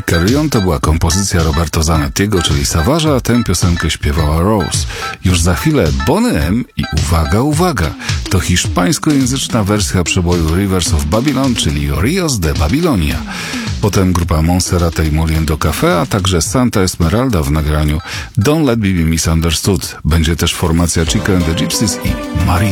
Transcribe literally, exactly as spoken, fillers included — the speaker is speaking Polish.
Carry On to była kompozycja Roberto Zanettiego, czyli Savage'a, a tę piosenkę śpiewała Rose. Już za chwilę Boney M i uwaga, uwaga, to hiszpańskojęzyczna wersja przeboju Rivers of Babylon, czyli Rios de Babilonia. Potem grupa Monserrate i Moliendo Café, a także Santa Esmeralda w nagraniu Don't Let Me Be Misunderstood. Będzie też formacja Chica and the Gypsies i Marina.